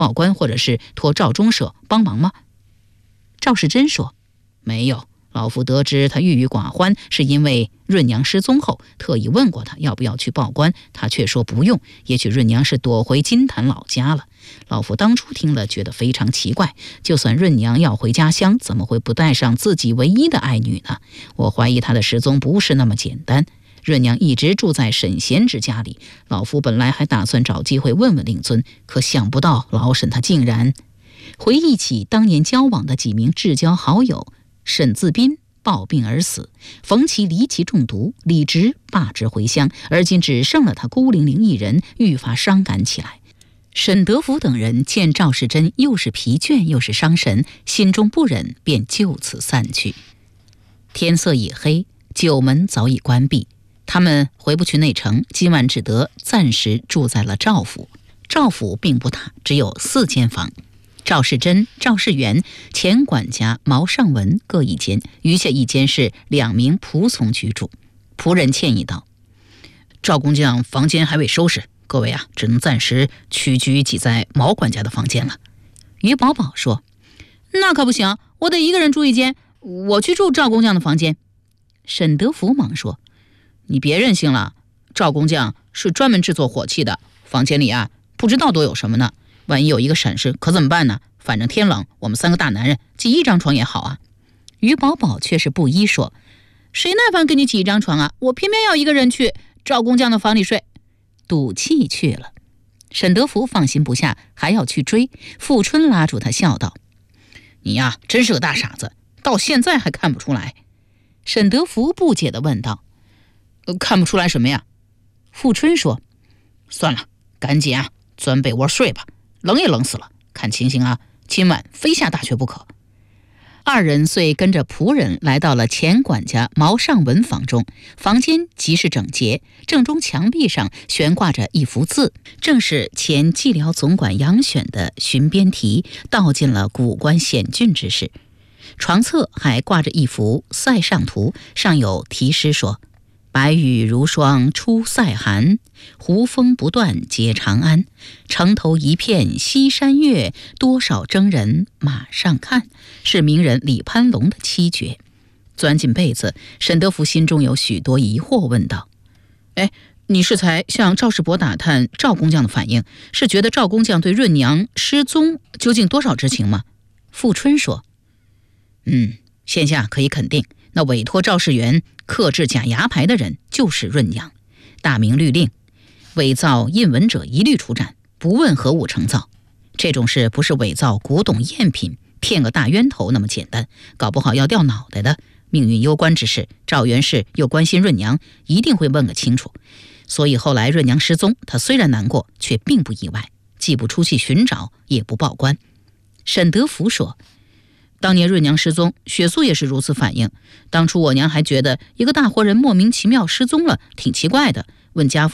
报官或者是托赵中舍帮忙吗？赵世珍说：没有，老夫得知他郁郁寡欢，是因为润娘失踪后，特意问过他要不要去报官，他却说不用，也许润娘是躲回金坛老家了。老夫当初听了觉得非常奇怪，就算润娘要回家乡，怎么会不带上自己唯一的爱女呢？我怀疑她的失踪不是那么简单。润娘一直住在沈贤之家里，老夫本来还打算找机会问问令尊，可想不到老沈他竟然回忆起当年交往的几名至交好友。沈自斌暴病而死，冯琦离奇中毒，李直罢职回乡，而今只剩了他孤零零一人，愈发伤感起来。沈德福等人见赵世珍又是疲倦又是伤神，心中不忍，便就此散去。天色已黑，酒门早已关闭，他们回不去内城，今晚只得暂时住在了赵府。赵府并不大，只有4间房。赵世珍、赵世元、前管家毛尚文各一间，余下一间是2名仆从居住。仆人歉意道：赵工匠房间还未收拾，各位啊，只能暂时屈居挤在毛管家的房间了。于宝宝说：那可不行，我得一个人住一间，我去住赵工匠的房间。沈德福忙说：你别任性了，赵工匠是专门制作火器的，房间里啊不知道都有什么呢，万一有一个闪失可怎么办呢？反正天冷，我们3个大男人挤一张床也好啊。于宝宝却是不依说：谁耐烦跟你挤一张床啊，我偏偏要一个人去赵工匠的房里睡。赌气去了。沈德福放心不下，还要去追。富春拉住他笑道：你呀真是个大傻子，到现在还看不出来。沈德福不解地问道：看不出来什么呀？富春说：算了，赶紧啊钻被窝睡吧，冷也冷死了，看情形啊今晚非下大雪不可。2人遂跟着仆人来到了前管家毛尚文房中，房间极是整洁，正中墙壁上悬挂着一幅字，正是前蓟辽总管杨选的寻边题，道尽了古关险峻之事。床侧还挂着一幅塞上图，上有题诗说：白雨如霜出塞寒，胡风不断接长安。城头一片西山月，多少征人马上看。是名人李攀龙的7绝。钻进被子，沈德福心中有许多疑惑，问道：你是才向赵世伯打探赵工匠的反应，是觉得赵工匠对润娘失踪究竟多少知情吗？富春说：现下可以肯定，那委托赵世元刻制假牙牌的人就是润娘，大明律令，伪造印文者一律处斩，不问何物成造。这种事不是伪造古董赝品骗个大冤头那么简单，搞不好要掉脑袋的。命运攸关之事，赵元氏又关心润娘，一定会问个清楚。所以后来润娘失踪，他虽然难过，却并不意外，既不出去寻找，也不报官。沈德福说：当年润娘失踪，雪素也是如此反应。当初我娘还觉得一个大活人莫名其妙失踪了，挺奇怪的，问家父